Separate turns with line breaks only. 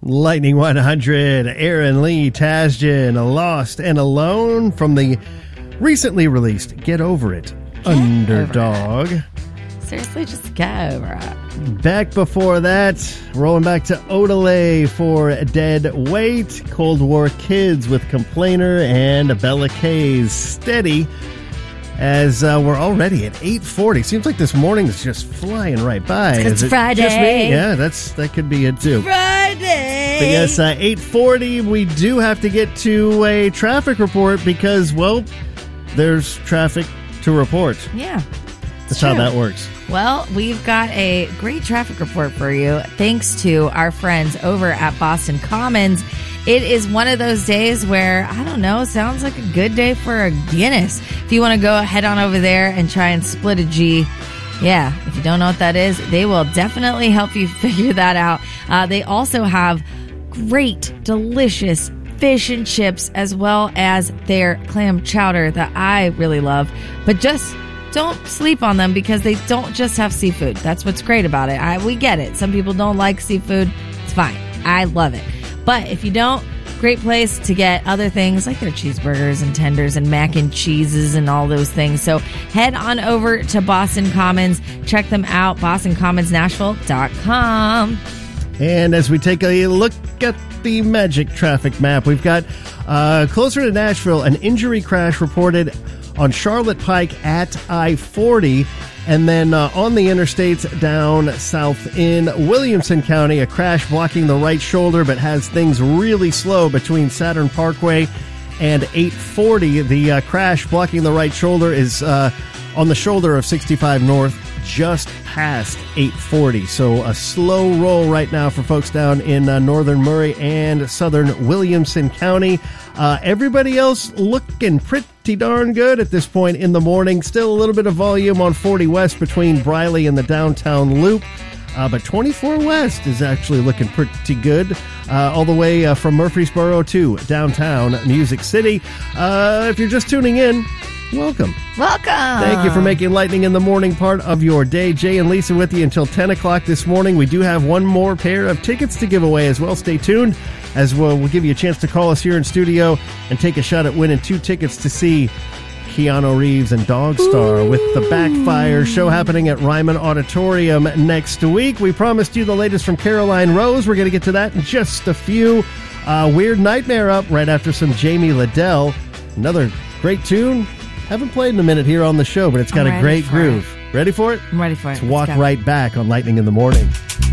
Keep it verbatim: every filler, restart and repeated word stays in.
Lightning one hundred, Aaron Lee Tasjan, Lost and Alone from the recently released Get Over It, Get Underdog.
Over it. Seriously, just get over it.
Back before that, rolling back to Odelay for Dead Weight, Cold War Kids with Complainer, and Bella K's Steady. As uh, we're already at eight forty. Seems like this morning is just flying right by.
It's
Is it
Friday.
Just me? Yeah, that's that could be it too.
Friday.
But yes, uh, eight forty, we do have to get to a traffic report because, well, there's traffic to report.
Yeah.
That's
true.
how that works.
Well, we've got a great traffic report for you thanks to our friends over at Boston Commons. It is one of those days where, I don't know, sounds like a good day for a Guinness. If you want to go head on over there and try and split a G, yeah, if you don't know what that is, they will definitely help you figure that out. Uh, they also have great, delicious fish and chips as well as their clam chowder that I really love. But just don't sleep on them because they don't just have seafood. That's what's great about it. I, we get it. Some people don't like seafood. It's fine. I love it. But if you don't, great place to get other things like their cheeseburgers and tenders and mac and cheeses and all those things. So head on over to Boston Commons. Check them out, boston commons nashville dot com.
And as we take a look at the magic traffic map, we've got uh, closer to Nashville, an injury crash reported on Charlotte Pike at I forty. And then uh, on the interstates down south in Williamson County, a crash blocking the right shoulder, but has things really slow between Saturn Parkway and eight forty. The uh, crash blocking the right shoulder is uh, on the shoulder of sixty-five North, just past eight forty. So a slow roll right now for folks down in uh, northern Murray and southern Williamson County. Uh, everybody else looking pretty darn good at this point in the morning. Still a little bit of volume on forty West between Briley and the downtown loop. Uh, but twenty-four West is actually looking pretty good. Uh, all the way uh, from Murfreesboro to downtown Music City. Uh, if you're just tuning in, welcome.
Welcome.
Thank you for making Lightning in the Morning part of your day. Jay and Lisa with you until ten o'clock this morning. We do have one more pair of tickets to give away as well. Stay tuned as well. We'll give you a chance to call us here in studio and take a shot at winning two tickets to see Keanu Reeves and Dogstar Ooh. With the Backfire show happening at Ryman Auditorium next week. We promised you the latest from Caroline Rose. We're going to get to that in just a few. Uh, Weird Nightmare up right after some Jamie Liddell. Another great tune. Haven't played in a minute here on the show, but it's got I'm a great groove.
It.
Ready for it?
I'm ready for it.
Let's, Let's walk go. right back on Lightning in the Morning.